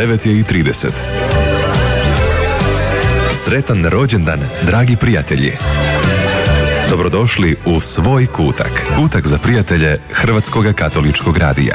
9:30. Sretan rođendan, dragi prijatelji! Dobrodošli u svoj kutak. Kutak za prijatelje Hrvatskog katoličkog radija.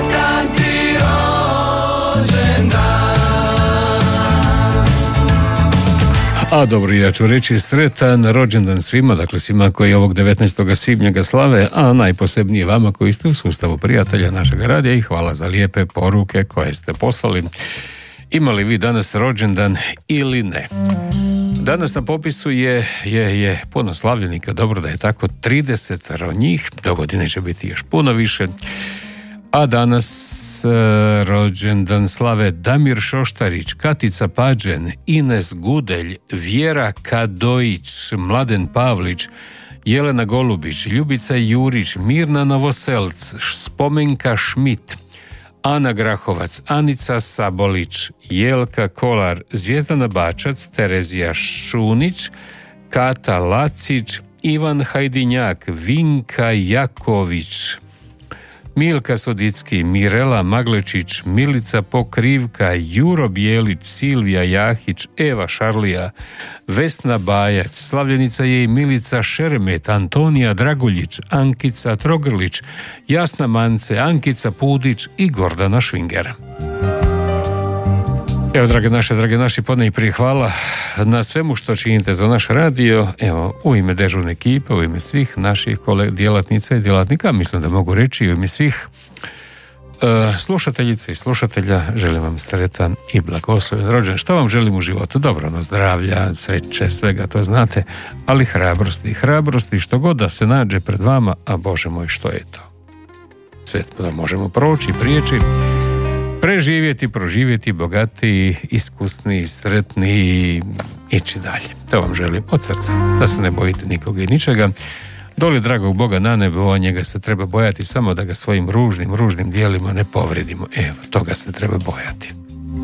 A dobro, ja ću reći sretan rođendan svima, dakle svima koji ovog 19. svibnja ga slave, a najposebnije vama koji ste u sustavu prijatelja našeg radija i hvala za lijepe poruke koje ste poslali. Imali vi danas rođendan ili ne? Danas na popisu je puno slavljenika, dobro da je tako, 30 njih, do godine će biti još puno više. A danas rođendan slave Damir Šoštarić, Katica Pađen, Ines Gudelj, Vjera Kadojić, Mladen Pavlić, Jelena Golubić, Ljubica Jurić, Mirna Novoselc, Spomenka Šmit, Ana Grahovac, Anica Sabolić, Jelka Kolar, Zvijezdana Bačac, Terezija Šunić, Kata Lacić, Ivan Hajdinjak, Vinka Jaković, Milka Sodicki, Mirela Maglečić, Milica Pokrivka, Juro Bijelić, Silvija Jahić, Eva Šarlija, Vesna Bajac, slavljenica je i Milica Šeremet, Antonija Draguljić, Ankica Trogrlić, Jasna Mance, Ankica Pudić i Gordana Švinger. Evo, drage naši, ponajprije hvala na svemu što činite za naš radio. Evo, u ime dežurne ekipe, u ime svih naših djelatnica i djelatnika, mislim da mogu reći u ime svih slušateljice i slušatelja, želim vam sretan i blagosloven rođendan. Što vam želim u životu? Dobro, zdravlja, sreće, svega to znate, ali hrabrosti, što god da se nađe pred vama, a Bože moj, što je to? Sve da možemo proći, prijeći, preživjeti, proživjeti, bogatiji, iskusni, sretni i ići dalje. To vam želim od srca, da se ne bojite nikoga i ničega. Doli dragog Boga na nebo, njega se treba bojati samo da ga svojim ružnim dijelima ne povredimo. Evo, toga se treba bojati.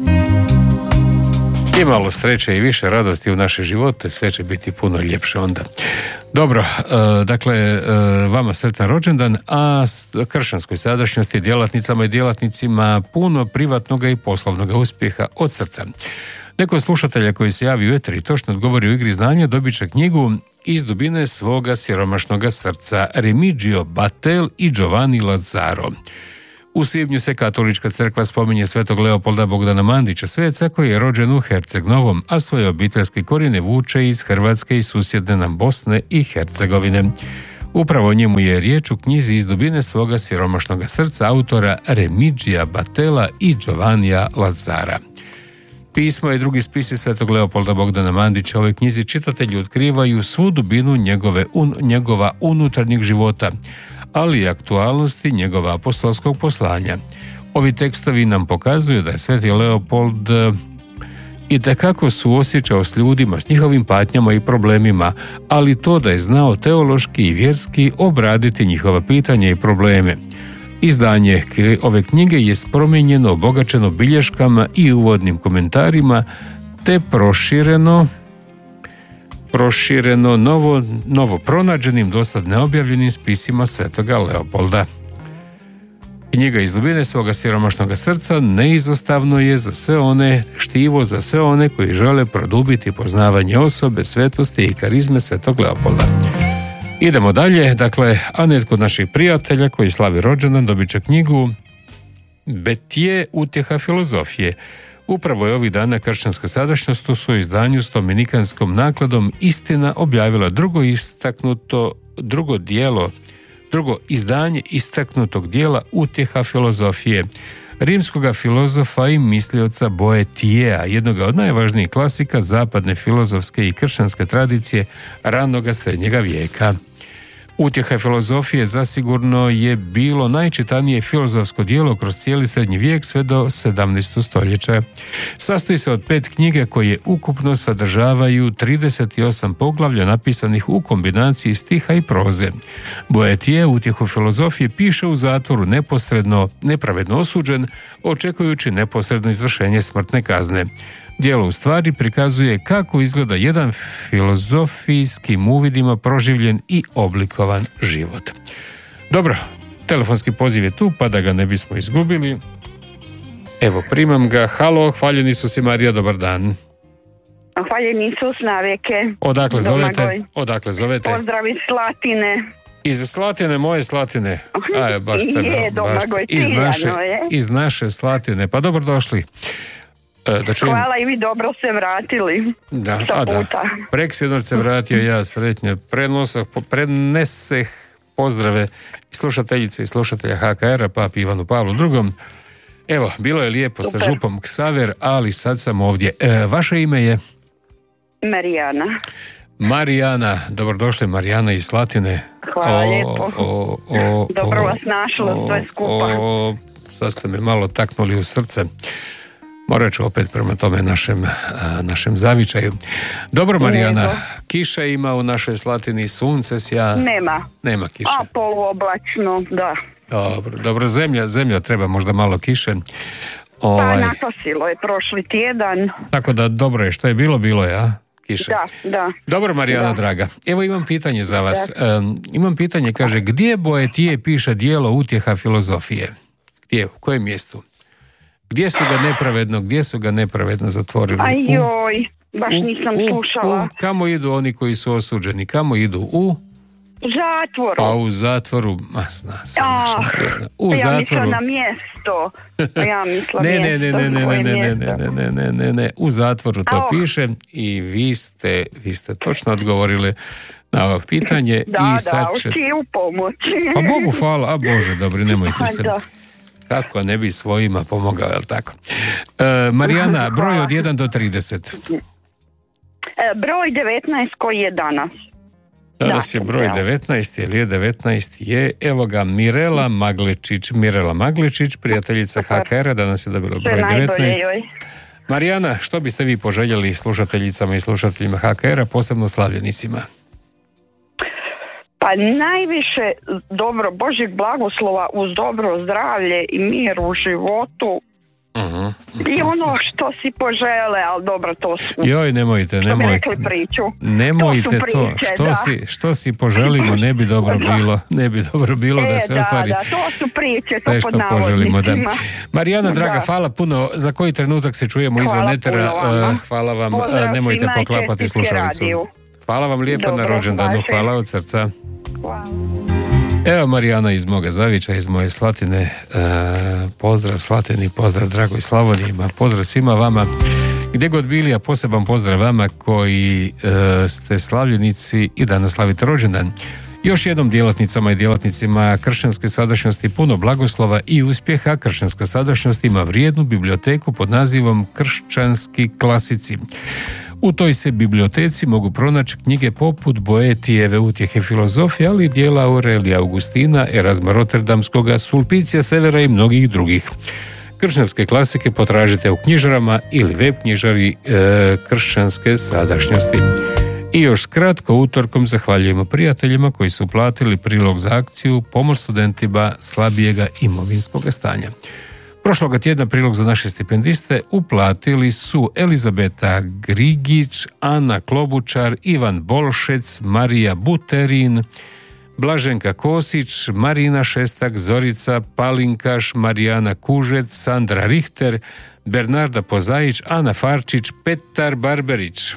I malo sreće i više radosti u naše živote, sve će biti puno ljepše onda. Dobro, dakle, vama sretan rođendan, a kršćanskoj sadašnjosti, djelatnicama i djelatnicima puno privatnog i poslovnog uspjeha od srca. Neko od slušatelja koji se javi u eter i točno odgovori u igri znanja dobit će knjigu Iz dubine svoga siromašnoga srca, Remigio Battel i Giovanni Lazzaro. U svibnju se katolička crkva spominje svetog Leopolda Bogdana Mandića, sveca koji je rođen u Herceg Novom, a svoje obiteljske korijene vuče iz Hrvatske i susjedne nam Bosne i Hercegovine. Upravo o njemu je riječ u knjizi Iz dubine svoga siromašnoga srca autora Remigija Battela i Giovannija Lazzara. Pismo i drugi spisi svetog Leopolda Bogdana Mandića u ovoj knjizi čitatelji otkrivaju svu dubinu njegova unutarnjeg života, ali i aktualnosti njegova apostolskog poslanja. Ovi tekstovi nam pokazuju da je sveti Leopold itekako suosjećao s ljudima, s njihovim patnjama i problemima, ali to da je znao teološki i vjerski obraditi njihova pitanja i probleme. Izdanje ove knjige je promijenjeno, obogaćeno bilješkama i uvodnim komentarima, te prošireno novo pronađenim, dosad neobjavljenim spisima svetoga Leopolda. Knjiga Iz dubine svoga siromašnog srca neizostavno je štivo za sve one koji žele produbiti poznavanje osobe, svetosti i karizme svetog Leopolda. Idemo dalje, dakle, a netko od naših prijatelja koji slavi rođendan dobit će knjigu Betije, utjeha filozofije. Upravo je ovih dana kršćanska sadašnjost u svoj izdanju s dominikanskom nakladom Istina objavila drugo izdanje istaknutog dijela Utjeha filozofije rimskoga filozofa i mislioca Boetijea, jednoga od najvažnijih klasika zapadne filozofske i kršćanske tradicije ranoga srednjega vijeka. Utjeha filozofije zasigurno je bilo najčitanije filozofsko djelo kroz cijeli srednji vijek sve do 17. stoljeća. Sastoji se od 5 knjige koje ukupno sadržavaju 38 poglavlja napisanih u kombinaciji stiha i proze. Boetije Utjehu filozofije piše u zatvoru nepravedno osuđen, očekujući neposredno izvršenje smrtne kazne. Djelo u stvari prikazuje kako izgleda jedan filozofijskim uvidima proživljen i oblikovan život. Dobro, telefonski poziv je tu, pa da ga ne bismo izgubili. Evo, primam ga. Halo, hvaljeni su si Marija, dobar dan. Hvaljeni Isus navijeke. Odakle zovete? Pozdrav iz Slatine. Iz Slatine, moje Slatine. Baš ste iz naše Slatine. Pa dobro došli. Hvala i vi, dobro se vratili. Da. Prek sjednog se vratio ja sretnje. Preneseh pozdrave slušateljice i slušatelja HKR-a, papi Ivanu Pavlu II. Evo, bilo je lijepo sa župom Ksaver, ali sad sam ovdje. Vaše ime je? Marijana, dobrodošli Marijana iz Slatine. Hvala lijepo. Dobro vas našlo sve skupa. Sad ste me malo taknuli u srce. Morat ću opet prema tome našem zavičaju. Dobro Marijana, kiša ima u našoj Slatini, sunce sja? Nema kiše. A poluoblačno, da. Dobro, zemlja treba možda malo kiše. Pa nakosilo je prošli tjedan. Tako da dobro je, što je bilo je, a? Kiše. Da. Dobro Marijana draga, evo imam pitanje za vas. Imam pitanje, kaže, gdje Boetije piše dijelo Utjeha filozofije? Gdje, u kojem mjestu? Gdje su ga nepravedno zatvorili? Ajoj, baš nisam slušala. Kamo idu oni koji su osuđeni? Kamo idu? U zatvoru. Pa u zatvoru, zna se naša prijena. U zatvoru. Ja mislim na mjesto. Ne, u zatvoru to piše i vi ste točno odgovorili na ovo pitanje. U pomoći. Pa Bogu hvala, a Bože, dobri, nemojte se. Kako ne bi svojima pomogao, jel tako? Marijana, broj od 1 do 30. Broj 19 koji je danas. Danas je broj 19, ili je 19, je, evo ga, Mirela Magličić, prijateljica HKR-a, danas je dobila broj 19. Marijana, što biste vi poželjeli slušateljicama i slušateljima HKR-a, posebno slavljenicima? Pa najviše dobro Božjeg blagoslova uz dobro zdravlje i mir u životu. I ono što si požele, ali dobro, to su... Joj, nemojte. Nemojte to. Što si poželimo, ne bi dobro bilo da se ostvari. To su priče, to sve što poželimo, da. Marijana, draga, hvala puno. Za koji trenutak se čujemo izvan etera. Hvala vam. Nemojte poklapati slušalicu. Hvala vam lijepo na rođendanu. Hvala od srca. Evo Marijana iz moga zaviča, iz moje Slatine. Pozdrav Slatini, pozdrav dragoj Slavoniji, pozdrav svima vama gdje god bili, a poseban pozdrav vama koji ste slavljenici i danas slavite rođendan. Još jednom djelatnicama i djelatnicima kršćanske sadašnjosti puno blagoslova i uspjeha. Kršćanska sadašnjost ima vrijednu biblioteku pod nazivom Kršćanski klasici. U toj se biblioteci mogu pronaći knjige poput Boetijeve Utjehe filozofije, ali i dijela Aurelija Augustina, Erazma Rotterdamskoga, Sulpicija Severa i mnogih drugih. Kršćanske klasike potražite u knjižarama ili web knjižari kršćanske sadašnjosti. I još kratko, utorkom zahvaljujemo prijateljima koji su uplatili prilog za akciju Pomoć studentima slabijega imovinskog stanja. Prošloga tjedna prilog za naše stipendiste uplatili su Elizabeta Grigić, Ana Klobučar, Ivan Bolšec, Marija Buterin, Blaženka Kosić, Marina Šestak, Zorica Palinkaš, Marijana Kužec, Sandra Richter, Bernarda Pozajić, Ana Farčić, Petar Barberić.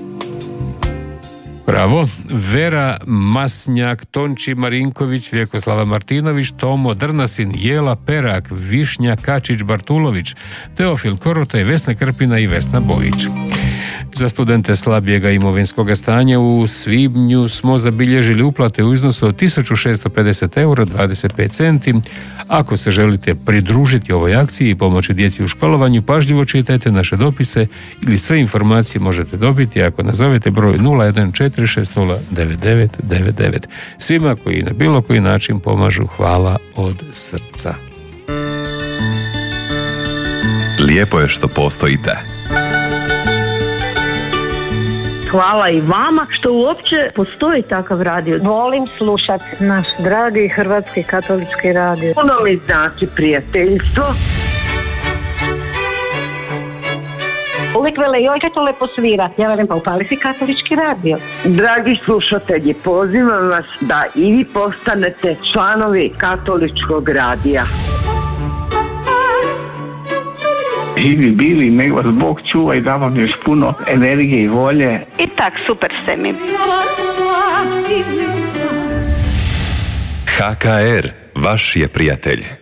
Bravo. Vera Masnjak, Tonči Marinković, Vjekoslava Martinović, Tomo Drnasin, Jela Perak, Višnja Kačić Bartulović, Teofil Korota, Vesna Krpina i Vesna Bojić. Za studente slabijega imovinskog stanja u svibnju smo zabilježili uplate u iznosu od 1650 eura 25 centi. Ako se želite pridružiti ovoj akciji i pomoći djeci u školovanju, pažljivo čitajte naše dopise ili sve informacije možete dobiti ako nazovete broj 014609999. Svima koji na bilo koji način pomažu, hvala od srca. Lijepo je što postojite. Hvala i vama što uopće postoji takav radio. Volim slušati naš dragi Hrvatski katolički radio. Puno mi znači prijateljstvo. Uvijek vele, joj kad to lepo svira. Ja velim, pa upali si katolički radio. Dragi slušatelji, pozivam vas da i vi postanete članovi katoličkog radija. Živi bili, nek vas Bog čuva i da vam još puno energije i volje. I tak, super ste mi. HKR, vaš je prijatelj.